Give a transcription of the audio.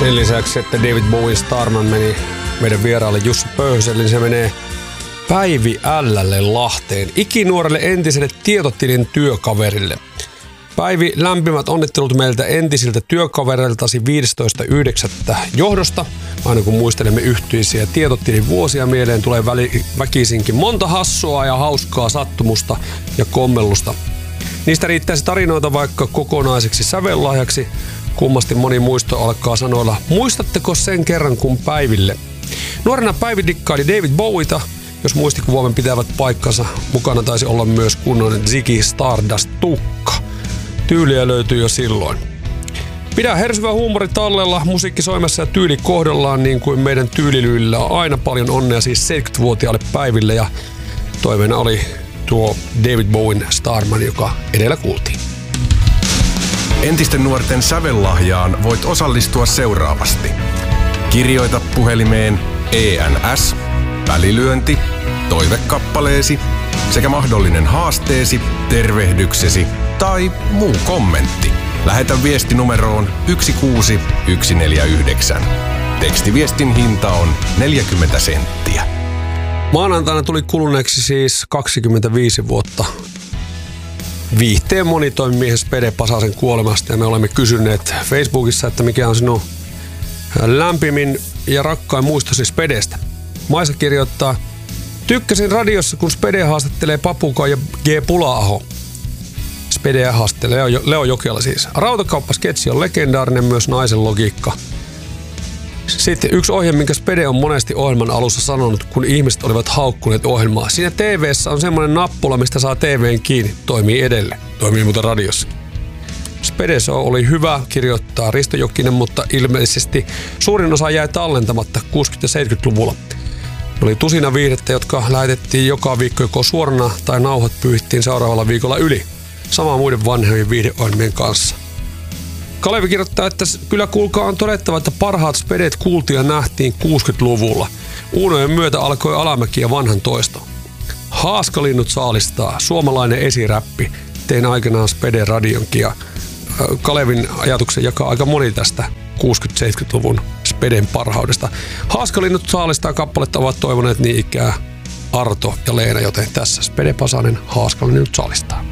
Sen lisäksi, että David Bowie Starman meni meidän vieraalle Jussi Pöyhöselle, niin se menee Päivi L:lle Lahteen, ikinuorelle entiselle tietotilin työkaverille. Päivi, lämpimät onnittelut meiltä entisiltä työkavereiltasi 15.9. johdosta. Aina kun muistelemme yhtyisiä tietotilin vuosia, mieleen tulee väkisinkin monta hassua ja hauskaa sattumusta ja kommellusta. Niistä riittäisi tarinoita vaikka kokonaiseksi sävellahjaksi. Kummasti moni muisto alkaa sanoilla, muistatteko sen kerran kun Päiville? Nuorena Päivi dikkaili David Bowieta, jos muistikuvamme pitävät paikkansa. Mukana taisi olla myös kunnon Ziggy Stardust-tukka. Tyyliä löytyi jo silloin. Pidä hersyvä huumori tallella, musiikki soimassa ja tyyli kohdallaan, niin kuin meidän tyylilyillä on aina paljon onnea siis 70-vuotiaalle Päiville. Ja toiveena oli tuo David Bowen Starman, joka edellä kuultiin. Entisten nuorten sävellahjaan voit osallistua seuraavasti. Kirjoita puhelimeen ENS, välilyönti, toivekappaleesi sekä mahdollinen haasteesi, tervehdyksesi tai muu kommentti. Lähetä viesti numeroon 16149. Tekstiviestin hinta on 40 senttiä. Maanantaina tuli kuluneeksi siis 25 vuotta viihteen monitoimimies Spede Pasasen kuolemasta ja me olemme kysyneet Facebookissa, että mikä on sinun lämpimin ja rakkain muistosi Spedestä. Maisa kirjoittaa, tykkäsin radiossa, kun Spede haastattelee Papuka ja G. Pula-aho. Spedeä haastattelee Leo Jokela siis. Rautakauppasketsi on legendaarinen, myös naisen logiikka. Sitten yksi ohje, minkä Spede on monesti ohjelman alussa sanonut, kun ihmiset olivat haukkuneet ohjelmaa. Siinä TV:ssä on semmoinen nappula, mistä saa TV:n kiinni. Toimii edelleen. Toimii muuten radiossa. Spede oli hyvä, kirjoittaa Risto Jokinen, mutta ilmeisesti suurin osa jäi tallentamatta 60- ja 70-luvulla. Oli tusina viihdettä, jotka lähetettiin joka viikko joko suorana tai nauhat pyyhittiin seuraavalla viikolla yli. Sama muiden vanhojen viihdeohjelmien kanssa. Kalevi kirjoittaa, että kyllä kuulkaa on todettava, että parhaat Spedet kuultiin ja nähtiin 60-luvulla. Uunojen myötä alkoi alamäki ja vanhan toisto. Haaskalinnut saalistaa, suomalainen esiräppi. Tein aikanaan Speden radionkin ja Kalevin ajatuksen jakaa aika moni tästä 60-70-luvun Speden parhaudesta. Haaskalinnut saalistaa kappaletta ovat toivoneet niin ikään Arto ja Leena, joten tässä Spede Pasanen Haaskalinnut saalistaa.